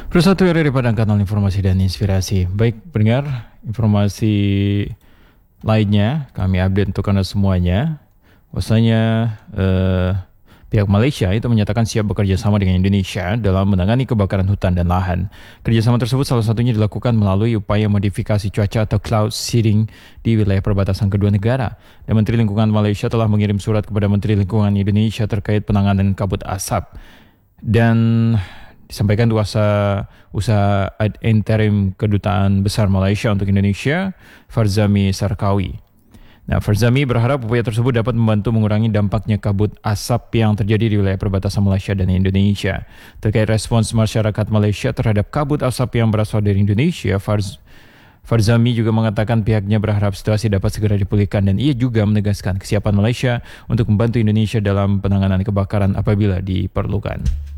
Persatu RRI Padang, kanal informasi dan inspirasi. Baik pendengar, informasi lainnya kami update untuk Anda semuanya. Bahwasanya pihak Malaysia itu menyatakan siap bekerja sama dengan Indonesia dalam menangani kebakaran hutan dan lahan. Kerjasama tersebut salah satunya dilakukan melalui upaya modifikasi cuaca atau cloud seeding di wilayah perbatasan kedua negara. Dan Menteri Lingkungan Malaysia telah mengirim surat kepada Menteri Lingkungan Indonesia terkait penanganan kabut asap. Dan disampaikan kuasa usaha ad interim Kedutaan Besar Malaysia untuk Indonesia, Farzami Sarkawi. Nah, Farzami berharap upaya tersebut dapat membantu mengurangi dampaknya kabut asap yang terjadi di wilayah perbatasan Malaysia dan Indonesia. Terkait respons masyarakat Malaysia terhadap kabut asap yang berasal dari Indonesia, Farzami juga mengatakan pihaknya berharap situasi dapat segera dipulihkan dan ia juga menegaskan kesiapan Malaysia untuk membantu Indonesia dalam penanganan kebakaran apabila diperlukan.